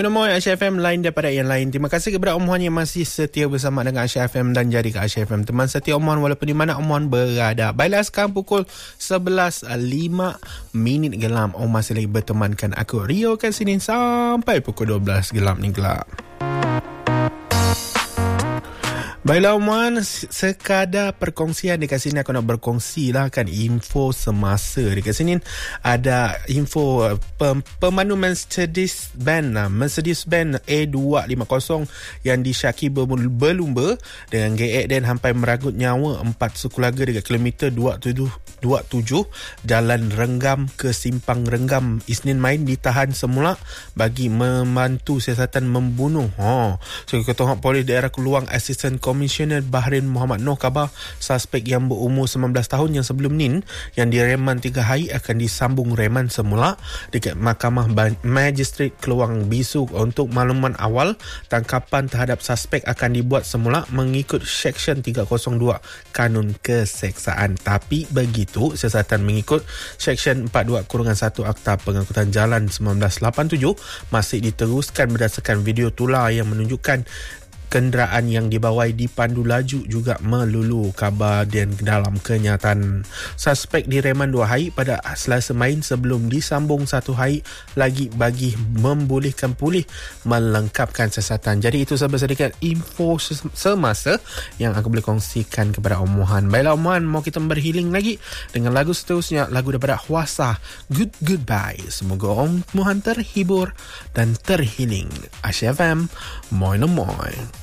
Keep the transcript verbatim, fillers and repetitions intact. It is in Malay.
Nama Aisyah F M lain daripada yang lain. Terima kasih kepada Om Mohan yang masih setia bersama dengan Aisyah F M dan jadi ke Aisyah F M. Teman setia Om Mohan walaupun di mana Om Mohan berada. Baiklah, sekarang pukul sebelas lima minit gelap. Om masih lagi bertemankan aku Rio kat sini sampai pukul dua belas gelap ni gelap. Baiklah Uman, sekadar perkongsian dekat sini aku nak berkongsi lah kan info semasa. Dekat sini ada info pem, pemandu Mercedes-Benz lah. Mercedes-Benz A dua lima kosong yang disyaki berlumba dengan G X dan hampai meragut nyawa empat sekeluarga dekat kilometer dua puluh tujuh Jalan Renggam ke Simpang Renggam Isnin main ditahan semula bagi membantu siasatan membunuh. Ha. So Ketua Polis Daerah Keluang Assistant Komisioner Bahrain Muhammad Noh khabar suspek yang berumur sembilan belas tahun yang sebelum ni yang direman tiga hari akan disambung reman semula dekat Mahkamah Magistrate Keluang Bisu. Untuk makluman awal, tangkapan terhadap suspek akan dibuat semula mengikut Seksyen tiga kosong dua Kanun Keseksaan. Tapi begitu, siasatan mengikut Seksyen empat puluh dua satu Akta Pengangkutan Jalan seribu sembilan ratus lapan puluh tujuh masih diteruskan berdasarkan video tular yang menunjukkan kenderaan yang dibawai dipandu laju juga melulu. Khabar dan dalam kenyataan, suspek direman dua hari pada Selasa main sebelum disambung satu hari lagi bagi membolehkan pulih melengkapkan siasatan. Jadi itu sahaja sedikit info semasa yang aku boleh kongsikan kepada Om Mohan. Baiklah Om Mohan, mau kita berhealing lagi dengan lagu seterusnya, lagu daripada Hwasa, Good Goodbye. Semoga Om Mohan terhibur dan terhealing. Aisyah F M, moi no moi.